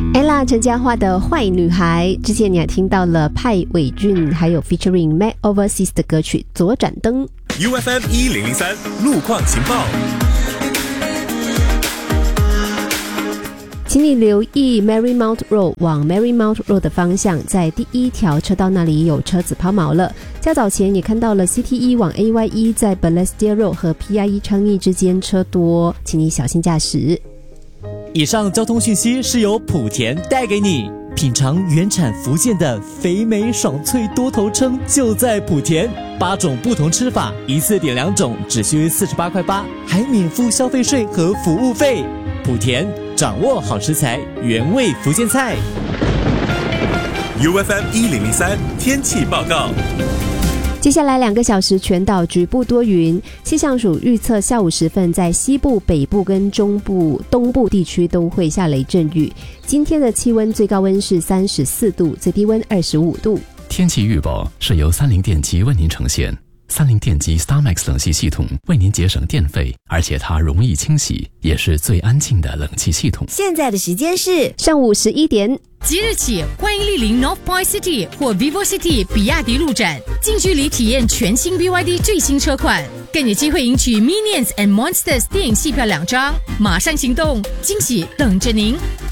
ella 陈嘉桦的坏女孩，之前你还听到了派伟俊还有 featuring Mac Overseas 的歌曲左转灯。 UFM 1003路况情报， 请你留意 Marymount Road 往 Marymount Road 的方向，在第一条车道那里有车子抛锚了。较早前也看到了 CT1 往 AYE 在 Balestier Road 和 PIE 昌邑之间车多，请你小心驾驶。 以上交通讯息是由莆田带给你。品尝原产福建的肥美爽脆多头鲳，就在莆田，8种不同吃法，一次点2种，只需48块8，还免付消费税和服务费。莆田掌握好食材，原味福建菜。 UFM 1003天气报告。 接下来2个小时全岛局部多云，气象署预测下午时分在西部、北部跟中部、东部地区都会下雷阵雨。今天的气温最高温是34度，最低温25度。 天气预报是由三菱电机为您呈现。三菱电机 StarMax 冷气系统为您节省电费，而且它容易清洗，也是最安静的冷气系统。 现在的时间是上午11点。 即日起，欢迎莅临 North Point City 或 Vivo City 比亚迪路展，近距离体验全新 BYD 最新车款，更有机会赢取 Minions and Monsters 电影戏票2张。马上行动，惊喜等着您！